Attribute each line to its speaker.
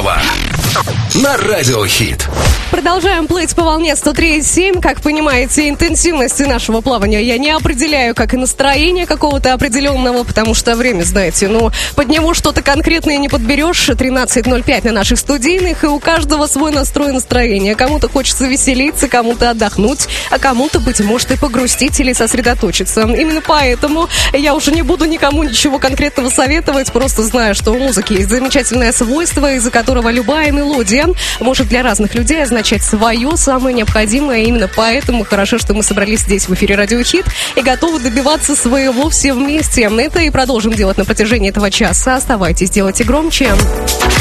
Speaker 1: Антонова на Радио Хит.
Speaker 2: Продолжаем плыть по волне 103.7. Как понимаете, интенсивности нашего плавания я не определяю, как и настроение какого-то определенного, потому что время, знаете, под него что-то конкретное не подберешь. 13.05 на наших студийных, и у каждого свой настрой настроения. Кому-то хочется веселиться, кому-то отдохнуть, а кому-то, быть может, и погрустить или сосредоточиться. Именно поэтому я уже не буду никому ничего конкретного советовать, просто знаю, что у музыки есть замечательное свойство, из-за которого любая мелодия может для разных людей означать свое, самое необходимое. Именно поэтому хорошо, что мы собрались здесь в эфире Радио Хит и готовы добиваться своего все вместе. Это и продолжим делать на протяжении этого часа. Оставайтесь, делайте громче.